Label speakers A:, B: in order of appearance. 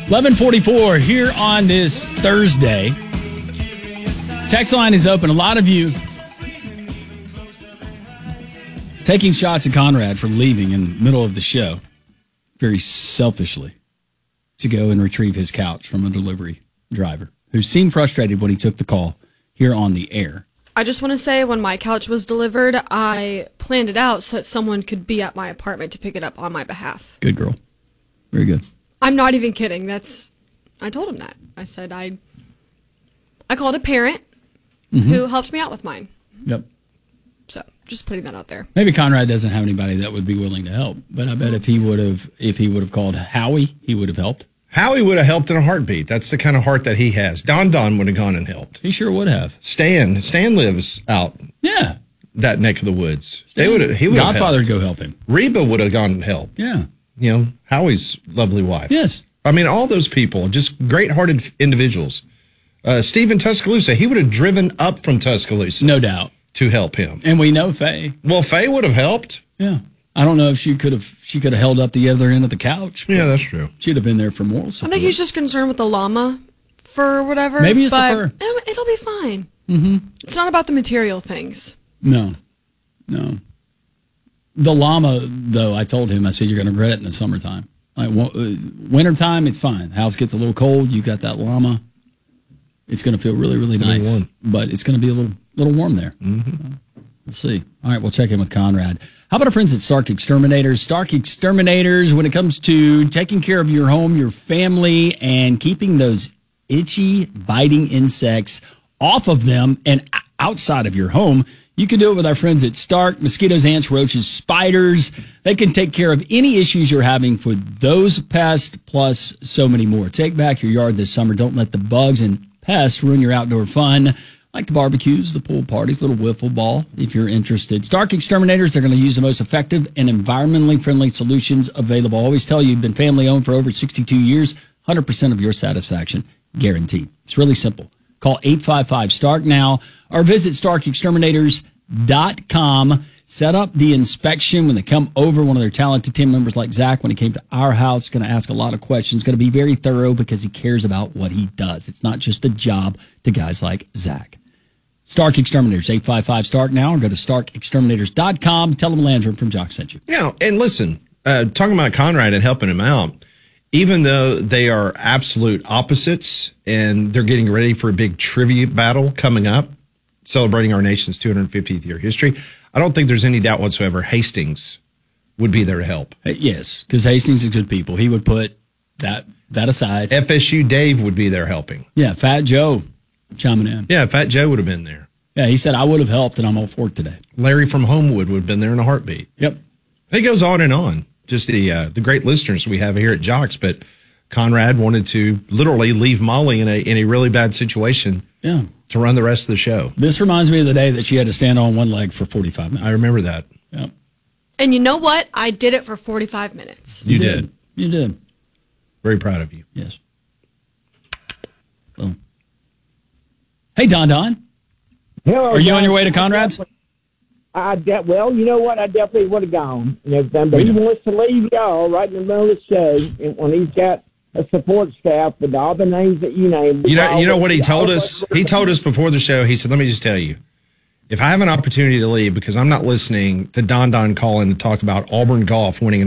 A: 11:44 here on this Thursday. Text line is open. A lot of you taking shots at Conrad for leaving in the middle of the show, very selfishly, to go and retrieve his couch from a delivery driver who seemed frustrated when he took the call here on the air.
B: I just want to say when my couch was delivered, I planned it out so that someone could be at my apartment to pick it up on my behalf.
A: Good girl. Very good.
B: I'm not even kidding. I told him that. I said I called a parent who helped me out with mine.
A: Yep.
B: So just putting that out there.
A: Maybe Conrad doesn't have anybody that would be willing to help, but I bet if he would have called Howie, he would have helped.
C: Howie would have helped in a heartbeat. That's the kind of heart that he has. Don would have gone and helped.
A: He sure would have.
C: Stan lives out.
A: Yeah.
C: That neck of the woods.
A: He would Godfather
C: have
A: would go help him.
C: Reba would have gone and helped.
A: Yeah.
C: You know, Howie's lovely wife.
A: Yes.
C: I mean, all those people, just great-hearted individuals. Steve in Tuscaloosa, he would have driven up from Tuscaloosa.
A: No doubt.
C: To help him.
A: And we know Faye.
C: Well, Faye would have helped.
A: Yeah. I don't know if she could have held up the other end of the couch.
C: Yeah, that's true.
A: She'd have been there for moral support.
B: I think he's just concerned with the llama fur or whatever.
A: Maybe it's the fur.
B: It'll be fine.
A: Mm-hmm.
B: It's not about the material things.
A: No. The llama, though, I told him, I said, you're going to regret it in the summertime. Like wintertime, it's fine. The house gets a little cold. You got that llama. It's going to feel really, really nice. Warm. But it's going to be a little warm there.
C: Mm-hmm.
A: We'll see. All right, we'll check in with Conrad. How about our friends at Stark Exterminators? Stark Exterminators, when it comes to taking care of your home, your family, and keeping those itchy, biting insects off of them and outside of your home, you can do it with our friends at Stark. Mosquitoes, ants, roaches, spiders. They can take care of any issues you're having for those pests, plus so many more. Take back your yard this summer. Don't let the bugs and pests ruin your outdoor fun, like the barbecues, the pool parties, little wiffle ball, if you're interested. Stark Exterminators, they're going to use the most effective and environmentally friendly solutions available. I always tell you, you've been family-owned for over 62 years, 100% of your satisfaction guaranteed. It's really simple. Call 855-STARK now or visit StarkExterminators.com. Set up the inspection when they come over. One of their talented team members like Zach, when he came to our house, is going to ask a lot of questions, going to be very thorough because he cares about what he does. It's not just a job to guys like Zach. Stark Exterminators, 855-STARK now, or go to StarkExterminators.com. Tell them Landrum from Jock sent you.
C: Yeah, and listen, talking about Conrad and helping him out, even though they are absolute opposites and they're getting ready for a big trivia battle coming up, celebrating our nation's 250th year history, I don't think there's any doubt whatsoever Hastings would be there to help.
A: Yes, because Hastings is good people. He would put that aside.
C: FSU Dave would be there helping.
A: Yeah, Fat Joe chiming in.
C: Yeah, Fat Joe would have been there.
A: Yeah, he said, I would have helped, and I'm off work today.
C: Larry from Homewood would have been there in a heartbeat.
A: Yep.
C: It goes on and on. Just the great listeners we have here at Jocks, but Conrad wanted to literally leave Molly in a really bad situation.
A: Yeah.
C: To run the rest of the show.
A: This reminds me of the day that she had to stand on one leg for 45 minutes.
C: I remember that.
A: Yep.
B: And you know what? I did it for 45 minutes.
C: You did.
A: You did.
C: Very proud of you.
A: Yes. Boom. Hey, Don.
D: Hello,
A: are you on your way to Conrad's?
D: Well, you know what? I definitely would have gone and everything. But he wants to leave y'all right in the middle of the show when he's got a support staff with all the names that you named.
C: You know what he told us? He told us before the show, he said, let me just tell you, if I have an opportunity to leave because I'm not listening to Don call in to talk about Auburn golf winning